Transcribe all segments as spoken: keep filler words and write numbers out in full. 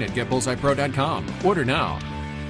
at get bullseye pro dot com. Order now.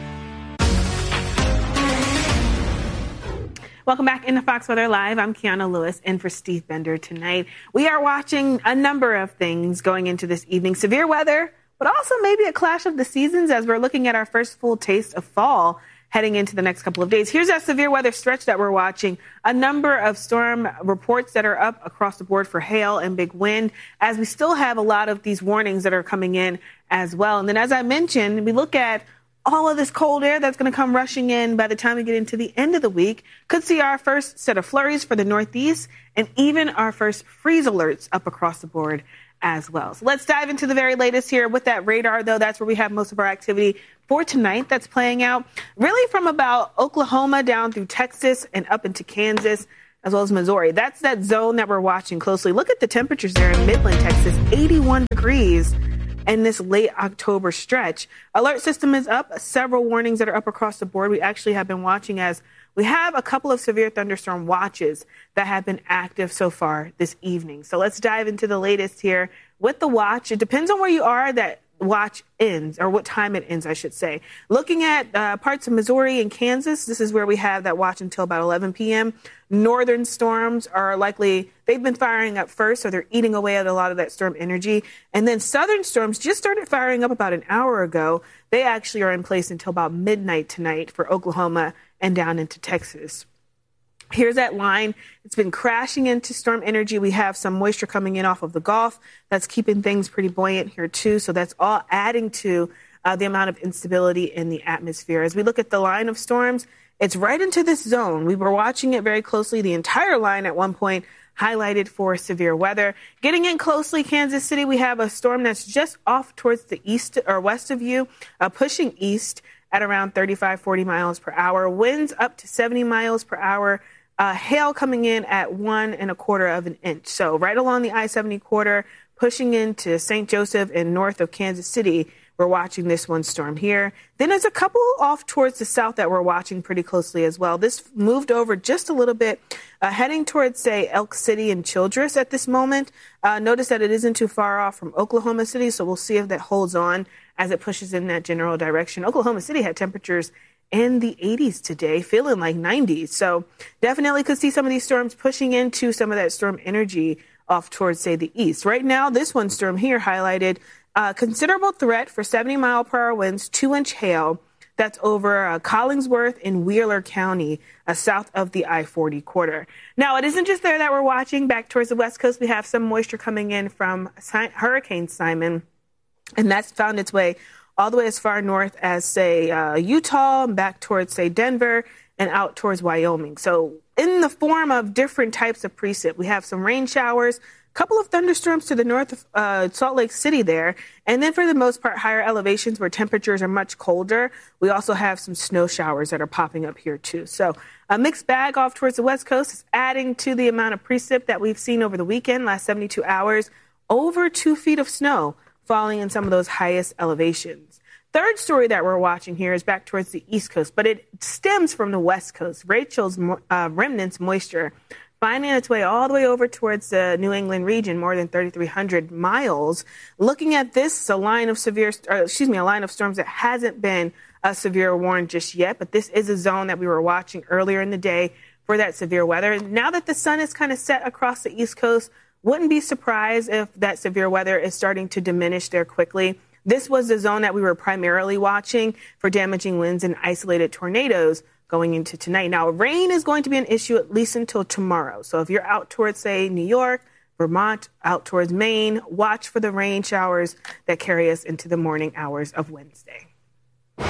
Welcome back into Fox Weather Live. I'm Kiana Lewis in for Steve Bender tonight. We are watching a number of things going into this evening. Severe weather, but also maybe a clash of the seasons as we're looking at our first full taste of fall heading into the next couple of days. Here's that severe weather stretch that we're watching. A number of storm reports that are up across the board for hail and big wind, as we still have a lot of these warnings that are coming in as well. And then, as I mentioned, we look at all of this cold air that's going to come rushing in by the time we get into the end of the week. Could see our first set of flurries for the Northeast and even our first freeze alerts up across the board as well. So let's dive into the very latest here with that radar, though. That's where we have most of our activity for tonight that's playing out really from about Oklahoma down through Texas and up into Kansas as well as Missouri. That's that zone that we're watching closely. Look at the temperatures there in Midland, Texas, eighty-one degrees. In this late October stretch. Alert system is up. Several warnings that are up across the board. We actually have been watching as we have a couple of severe thunderstorm watches that have been active so far this evening. So let's dive into the latest here with the watch. It depends on where you are that watch ends, or what time it ends, I should say. Looking at uh, parts of Missouri and Kansas, this is where we have that watch until about eleven p.m. Northern storms are likely, they've been firing up first, so they're eating away at a lot of that storm energy. And then southern storms just started firing up about an hour ago. They actually are in place until about midnight tonight for Oklahoma and down into Texas. Here's that line. It's been crashing into storm energy. We have some moisture coming in off of the Gulf. That's keeping things pretty buoyant here, too. So that's all adding to uh, the amount of instability in the atmosphere. As we look at the line of storms, it's right into this zone. We were watching it very closely. The entire line at one point highlighted for severe weather. Getting in closely, Kansas City, we have a storm that's just off towards the east or west of you, uh, pushing east at around thirty-five, forty miles per hour. Winds up to seventy miles per hour. Uh, hail coming in at one and a quarter of an inch. So right along the I seventy corridor, pushing into Saint Joseph and north of Kansas City, we're watching this one storm here. Then there's a couple off towards the south that we're watching pretty closely as well. This moved over just a little bit, uh, heading towards, say, Elk City and Childress at this moment. Uh, notice that it isn't too far off from Oklahoma City, so we'll see if that holds on as it pushes in that general direction. Oklahoma City had temperatures in the eighties today, feeling like nineties. So definitely could see some of these storms pushing into some of that storm energy off towards, say, the east. Right now, this one storm here highlighted uh, considerable threat for seventy mile per hour winds, two inch hail. That's over uh, Collingsworth in Wheeler County, uh, south of the I forty corridor. Now, it isn't just there that we're watching. Back towards the west coast, we have some moisture coming in from si- Hurricane Simon, and that's found its way all the way as far north as, say, uh, Utah, and back towards, say, Denver, and out towards Wyoming. So in the form of different types of precip, we have some rain showers, a couple of thunderstorms to the north of uh, Salt Lake City there, and then for the most part, higher elevations where temperatures are much colder. We also have some snow showers that are popping up here, too. So a mixed bag off towards the west coast is adding to the amount of precip that we've seen over the weekend, last seventy-two hours, over two feet of snow falling in some of those highest elevations. Third story that we're watching here is back towards the east coast, but it stems from the west coast. Rachel's uh, remnants moisture finding its way all the way over towards the New England region, more than thirty-three hundred miles. Looking at this, a line of severe, uh, excuse me, a line of storms that hasn't been a severe warning just yet, but this is a zone that we were watching earlier in the day for that severe weather. Now that the sun is kind of set across the east coast, wouldn't be surprised if that severe weather is starting to diminish there quickly. This was the zone that we were primarily watching for damaging winds and isolated tornadoes going into tonight. Now, rain is going to be an issue at least until tomorrow. So if you're out towards, say, New York, Vermont, out towards Maine, watch for the rain showers that carry us into the morning hours of Wednesday. All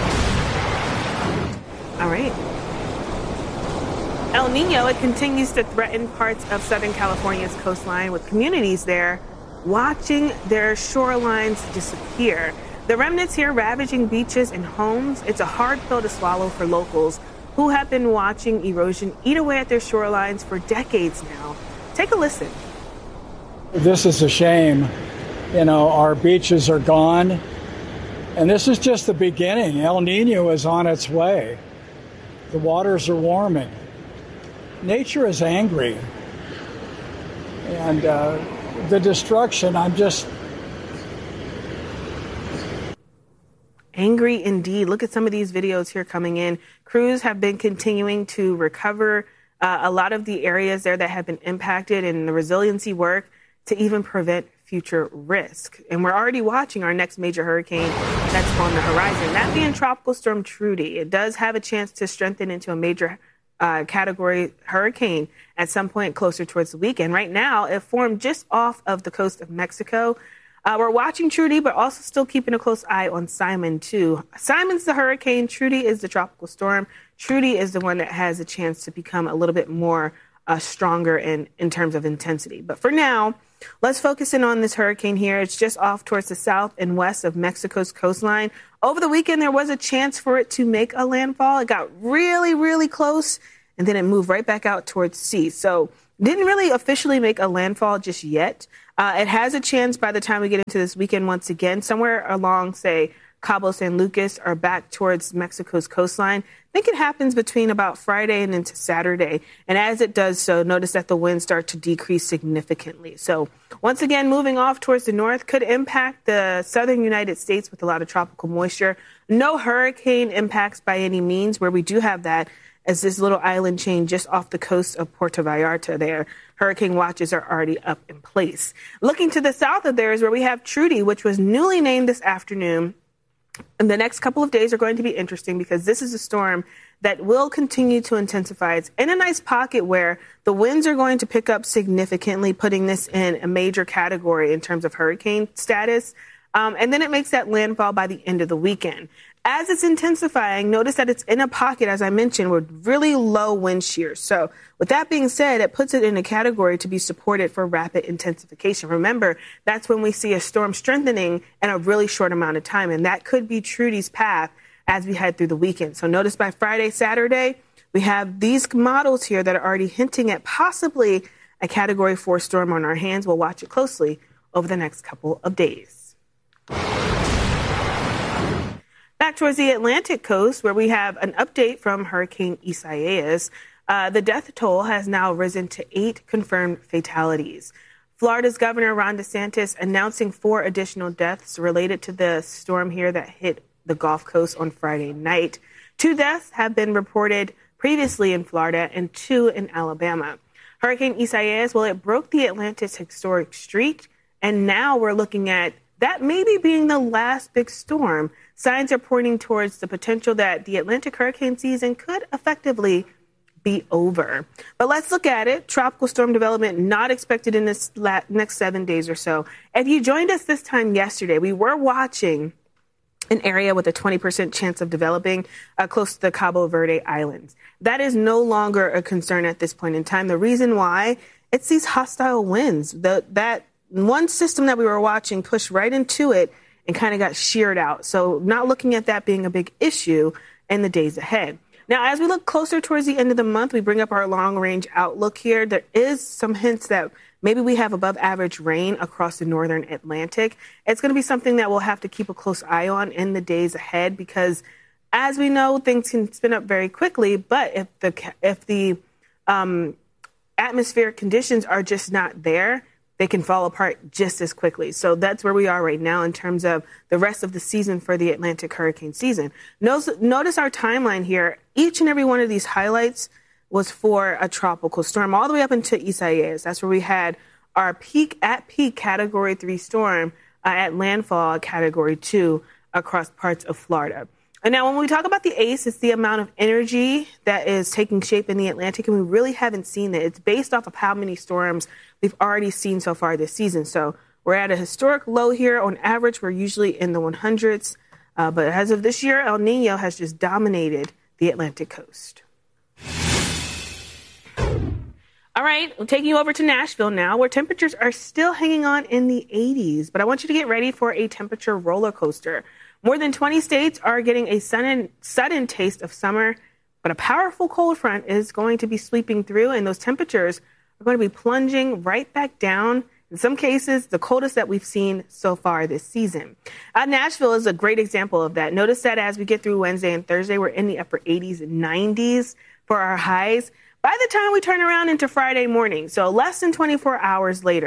right. El Nino, it continues to threaten parts of Southern California's coastline, with communities there watching their shorelines disappear. The remnants here ravaging beaches and homes. It's a hard pill to swallow for locals who have been watching erosion eat away at their shorelines for decades now. Take a listen. This is a shame. You know, our beaches are gone, and this is just the beginning. El Nino is on its way. The waters are warming. Nature is angry. And uh, the destruction, I'm just... angry indeed. Look at some of these videos here coming in. Crews have been continuing to recover uh, a lot of the areas there that have been impacted in the resiliency work to even prevent future risk. And we're already watching our next major hurricane that's on the horizon, that being Tropical Storm Trudy. It does have a chance to strengthen into a major uh, category hurricane at some point closer towards the weekend. Right now, it formed just off of the coast of Mexico. Uh, we're watching Trudy, but also still keeping a close eye on Simon, too. Simon's the hurricane. Trudy is the tropical storm. Trudy is the one that has a chance to become a little bit more uh, stronger in, in terms of intensity. But for now, let's focus in on this hurricane here. It's just off towards the south and west of Mexico's coastline. Over the weekend, there was a chance for it to make a landfall. It got really, really close, and then it moved right back out towards sea. So didn't really officially make a landfall just yet. Uh, it has a chance by the time we get into this weekend once again, somewhere along, say, Cabo San Lucas or back towards Mexico's coastline. I think it happens between about Friday and into Saturday. And as it does so, notice that the winds start to decrease significantly. So once again, moving off towards the north could impact the southern United States with a lot of tropical moisture. No hurricane impacts by any means. Where we do have that as this little island chain just off the coast of Puerto Vallarta there. Hurricane watches are already up in place. Looking to the south of there is where we have Trudy, which was newly named this afternoon. And the next couple of days are going to be interesting because this is a storm that will continue to intensify. It's in a nice pocket where the winds are going to pick up significantly, putting this in a major category in terms of hurricane status. Um, and then it makes that landfall by the end of the weekend. As it's intensifying, notice that it's in a pocket, as I mentioned, with really low wind shear. So with that being said, it puts it in a category to be supported for rapid intensification. Remember, that's when we see a storm strengthening in a really short amount of time. And that could be Trudy's path as we head through the weekend. So notice by Friday, Saturday, we have these models here that are already hinting at possibly a category four storm on our hands. We'll watch it closely over the next couple of days. Back towards the Atlantic coast, where we have an update from Hurricane Isaias. Uh, the death toll has now risen to eight confirmed fatalities. Florida's Governor Ron DeSantis announcing four additional deaths related to the storm here that hit the Gulf Coast on Friday night. Two deaths have been reported previously in Florida and two in Alabama. Hurricane Isaias, well, it broke the Atlantic's historic streak, and now we're looking at that maybe being the last big storm. Signs are pointing towards the potential that the Atlantic hurricane season could effectively be over. But let's look at it. Tropical storm development not expected in this la- next seven days or so. If you joined us this time yesterday, we were watching an area with a twenty percent chance of developing uh, close to the Cabo Verde Islands. That is no longer a concern at this point in time. The reason why, it's these hostile winds. The, that one system that we were watching pushed right into it and kind of got sheared out. So not looking at that being a big issue in the days ahead. Now, as we look closer towards the end of the month, we bring up our long-range outlook here. There is some hints that maybe we have above average rain across the northern Atlantic. It's going to be something that we'll have to keep a close eye on in the days ahead because, as we know, things can spin up very quickly. But if the if the um, atmospheric conditions are just not there, they can fall apart just as quickly. So that's where we are right now in terms of the rest of the season for the Atlantic hurricane season. Notice our timeline here. Each and every one of these highlights was for a tropical storm all the way up into Isaias. That's where we had our peak at peak category three storm uh, at landfall category two across parts of Florida. And now when we talk about the A C E, it's the amount of energy that is taking shape in the Atlantic, and we really haven't seen it. It's based off of how many storms we've already seen so far this season. So we're at a historic low here. On average, we're usually in the one hundreds. Uh, but as of this year, El Nino has just dominated the Atlantic coast. All right, I'm taking you over to Nashville now, where temperatures are still hanging on in the eighties. But I want you to get ready for a temperature roller coaster. More than twenty states are getting a sudden, sudden taste of summer, but a powerful cold front is going to be sweeping through, and those temperatures are going to be plunging right back down. In some cases, the coldest that we've seen so far this season. Uh, Nashville is a great example of that. Notice that as we get through Wednesday and Thursday, we're in the upper eighties and nineties for our highs. By the time we turn around into Friday morning, so less than twenty-four hours later,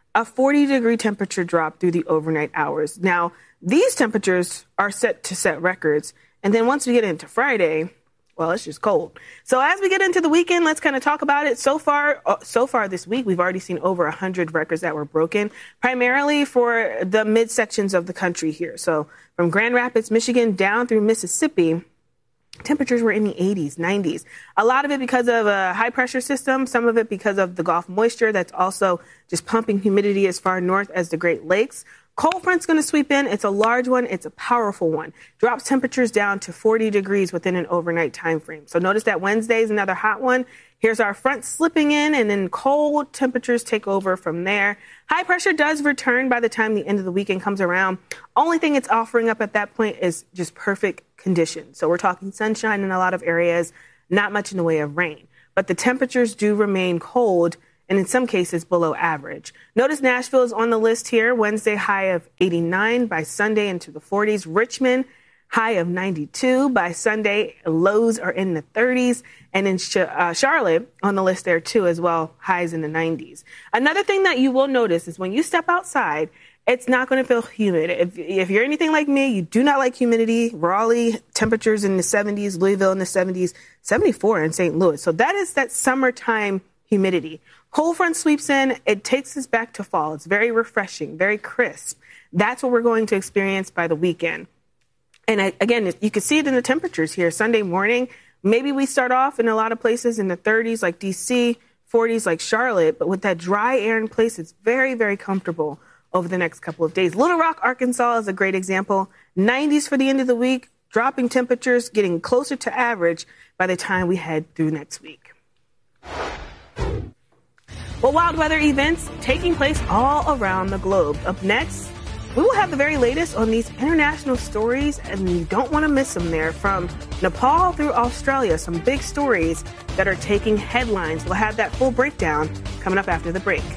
a forty degree temperature drop through the overnight hours. Now, these temperatures are set to set records. And then once we get into Friday, well, it's just cold. So as we get into the weekend, let's kind of talk about it. So far, uh, so far this week, we've already seen over one hundred records that were broken, primarily for the midsections of the country here. So from Grand Rapids, Michigan, down through Mississippi, temperatures were in the eighties, nineties. A lot of it because of a high pressure system, some of it because of the Gulf moisture that's also just pumping humidity as far north as the Great Lakes. Cold front's going to sweep in. It's a large one. It's a powerful one. Drops temperatures down to forty degrees within an overnight time frame. So notice that Wednesday is another hot one. Here's our front slipping in, and then cold temperatures take over from there. High pressure does return by the time the end of the weekend comes around. Only thing it's offering up at that point is just perfect conditions. So we're talking sunshine in a lot of areas, not much in the way of rain. But the temperatures do remain cold, and in some cases below average. Notice Nashville is on the list here. Wednesday high of eighty-nine, by Sunday into the forties. Richmond high of ninety-two, by Sunday lows are in the thirties. And in Ch- uh, Charlotte on the list there too as well, highs in the nineties. Another thing that you will notice is when you step outside, it's not going to feel humid. If, if you're anything like me, you do not like humidity. Raleigh temperatures in the seventies, Louisville in the seventies, seventy-four in Saint Louis. So that is that summertime humidity. Cold front sweeps in. It takes us back to fall. It's very refreshing, very crisp. That's what we're going to experience by the weekend. And I, again, you can see it in the temperatures here. Sunday morning, maybe we start off in a lot of places in the thirties like D C, forties like Charlotte. But with that dry air in place, it's very, very comfortable over the next couple of days. Little Rock, Arkansas is a great example. nineties for the end of the week, dropping temperatures, getting closer to average by the time we head through next week. Well, wild weather events taking place all around the globe. Up next, we will have the very latest on these international stories, and you don't want to miss them there. From Nepal through Australia, some big stories that are taking headlines. We'll have that full breakdown coming up after the break.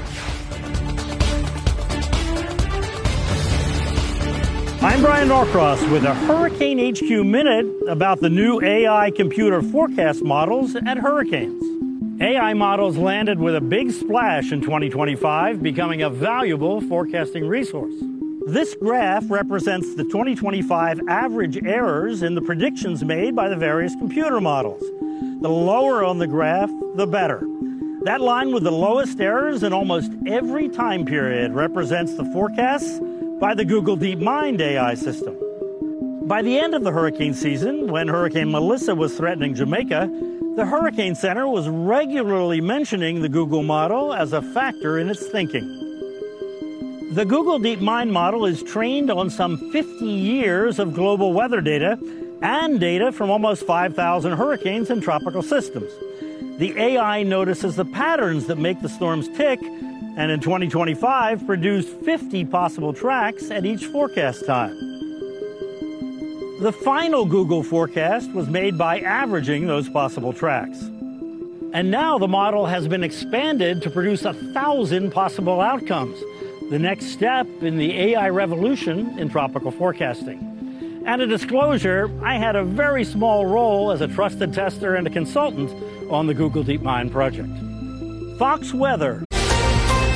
I'm Brian Norcross with a Hurricane H Q Minute about the new A I computer forecast models at hurricanes. A I models landed with a big splash in twenty twenty-five, becoming a valuable forecasting resource. This graph represents the twenty twenty-five average errors in the predictions made by the various computer models. The lower on the graph, the better. That line with the lowest errors in almost every time period represents the forecasts by the Google DeepMind A I system. By the end of the hurricane season, when Hurricane Melissa was threatening Jamaica, the Hurricane Center was regularly mentioning the Google model as a factor in its thinking. The Google DeepMind model is trained on some fifty years of global weather data and data from almost five thousand hurricanes and tropical systems. The A I notices the patterns that make the storms tick, and in twenty twenty-five produced fifty possible tracks at each forecast time. The final Google forecast was made by averaging those possible tracks. And now the model has been expanded to produce a thousand possible outcomes, the next step in the A I revolution in tropical forecasting. And a disclosure, I had a very small role as a trusted tester and a consultant on the Google DeepMind project. Fox Weather